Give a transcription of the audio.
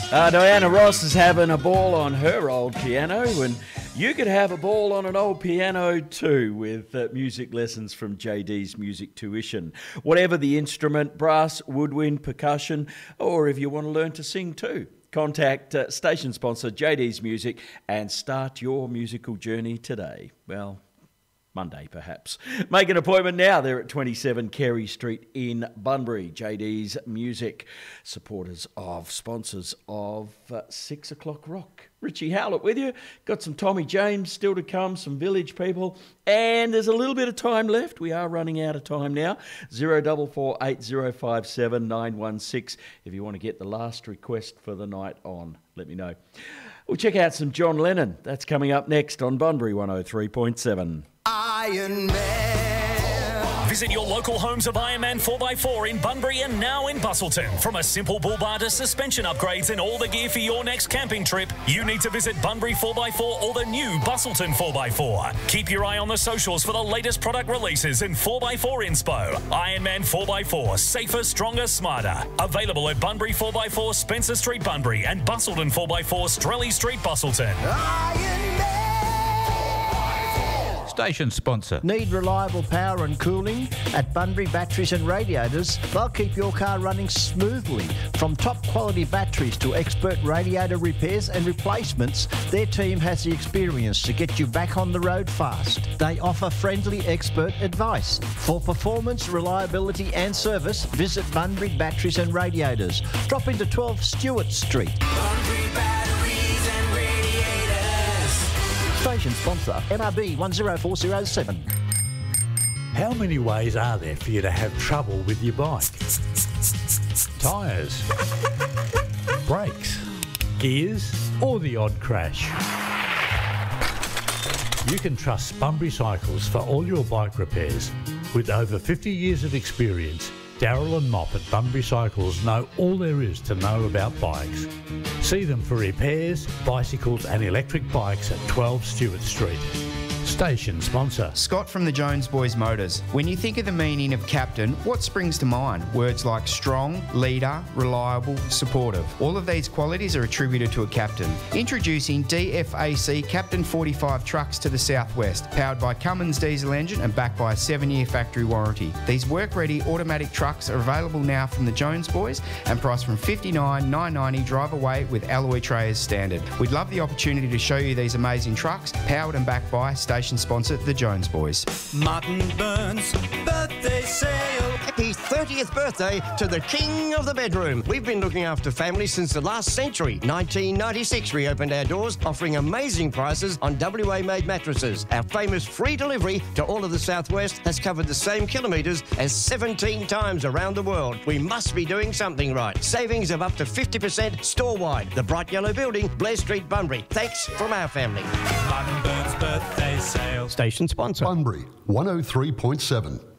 Diana Ross is having a ball on her old piano, and you could have a ball on an old piano too with music lessons from JD's Music Tuition. Whatever the instrument, brass, woodwind, percussion, or if you want to learn to sing too. Contact station sponsor JD's Music and start your musical journey today. Well, Monday perhaps. Make an appointment now. They're at 27 Carey Street in Bunbury. JD's Music, sponsors of 6 o'clock rock. Richie Howlett with you. Got some Tommy James still to come, some Village People, and there's a little bit of time left. We are running out of time now. 0448 057 916 if you want to get the last request for the night on. Let me know. We'll check out some John Lennon. That's coming up next on Bunbury 103.7. Iron Man. Visit your local homes of Ironman 4x4 in Bunbury and now in Busselton. From a simple bull bar to suspension upgrades and all the gear for your next camping trip, you need to visit Bunbury 4x4 or the new Busselton 4x4. Keep your eye on the socials for the latest product releases and 4x4 inspo. Ironman 4x4, safer, stronger, smarter. Available at Bunbury 4x4 Spencer Street, Bunbury, and Busselton 4x4 Strelly Street, Busselton. Iron Man. Station sponsor. Need reliable power and cooling? At Bunbury Batteries and Radiators, they'll keep your car running smoothly. From top quality batteries to expert radiator repairs and replacements, their team has the experience to get you back on the road fast. They offer friendly expert advice. For performance, reliability and service, visit Bunbury Batteries and Radiators. Drop into 12 Stewart Street. Bunbury Batteries and Radiators. Station sponsor, MRB 10407. How many ways are there for you to have trouble with your bike? Tyres, brakes, gears, or the odd crash? You can trust Bunbury Cycles for all your bike repairs. With over 50 years of experience, Daryl and Mop at Bunbury Cycles know all there is to know about bikes. See them for repairs, bicycles and electric bikes at 12 Stewart Street. Station sponsor. Scott from the Jones Boys Motors. When you think of the meaning of captain, what springs to mind? Words like strong, leader, reliable, supportive. All of these qualities are attributed to a captain. Introducing DFAC Captain 45 trucks to the southwest, powered by Cummins diesel engine and backed by a 7-year factory warranty. These work-ready automatic trucks are available now from the Jones Boys and priced from $59,990 drive away with alloy tray as standard. We'd love the opportunity to show you these amazing trucks, powered and backed by station sponsor, the Jones Boys. Martin Burns birthday sale. Happy 30th birthday to the king of the bedroom. We've been looking after families since the last century. 1996 we opened our doors, offering amazing prices on WA-made mattresses. Our famous free delivery to all of the southwest has covered the same kilometres as 17 times around the world. We must be doing something right. Savings of up to 50% store-wide. The Bright Yellow Building, Blair Street, Bunbury. Thanks from our family. Martin Burns birthday sale. Station sponsor. Bunbury 103.7.